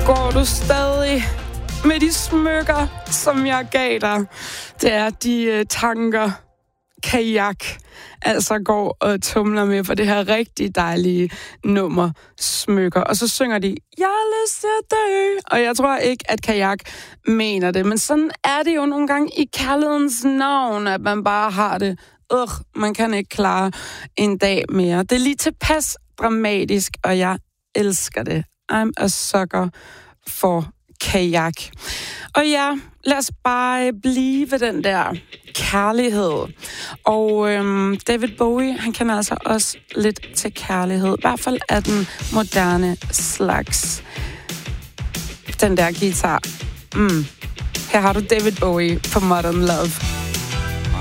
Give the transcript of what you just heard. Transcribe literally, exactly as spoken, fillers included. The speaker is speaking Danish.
Går du stadig med de smykker, som jeg gav dig? Det er de uh, tanker, Kajak altså går og tumler med på det her rigtig dejlige nummer, Smykker. Og så synger de, jeg har lyst til at dø. Og jeg tror ikke, at Kajak mener det. Men sådan er det jo nogle gange i kærlighedens navn, at man bare har det. Ugh, man kan ikke klare en dag mere. Det er lige tilpas dramatisk, og jeg elsker det. I'm a sucker for Kajak. Og ja, lad os bare blive ved den der kærlighed. Og øhm, David Bowie, han kan altså også lidt til kærlighed. I hvert fald af den moderne slags. Den der guitar. Mm. Her har du David Bowie på Modern Love.